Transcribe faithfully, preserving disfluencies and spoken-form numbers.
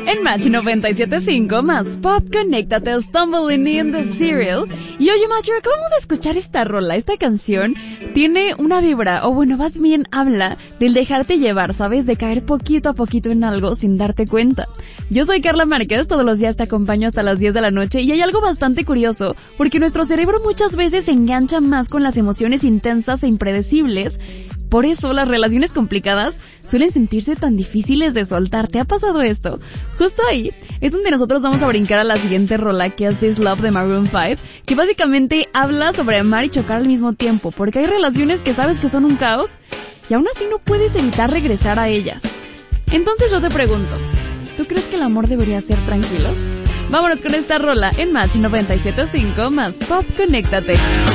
En Match noventa y siete punto cinco más Pop, conéctate, Stumbling in the Serial. Y oye, Match, acabamos de escuchar esta rola, esta canción tiene una vibra, o bueno, más bien habla del dejarte llevar, ¿sabes? De caer poquito a poquito en algo sin darte cuenta. Yo soy Carla Márquez, todos los días te acompaño hasta las diez de la noche y hay algo bastante curioso, porque nuestro cerebro muchas veces se engancha más con las emociones intensas e impredecibles. Por eso las relaciones complicadas suelen sentirse tan difíciles de soltar. ¿Te ha pasado esto? Justo ahí es donde nosotros vamos a brincar a la siguiente rola, que es This Love de Maroon five, que básicamente habla sobre amar y chocar al mismo tiempo, porque hay relaciones que sabes que son un caos y aún así no puedes evitar regresar a ellas. Entonces yo te pregunto, ¿tú crees que el amor debería ser tranquilo? Vámonos con esta rola en Match noventa y siete punto cinco más Pop, conéctate.